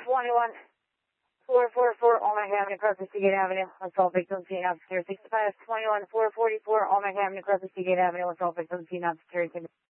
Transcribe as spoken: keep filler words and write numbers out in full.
twenty-one four forty-four Omega Avenue, across the Seagate Avenue. Assault victim seen officer sixty-five twenty-one four forty-four Omega Avenue, across the Seagate Avenue. Assault victim seen officer.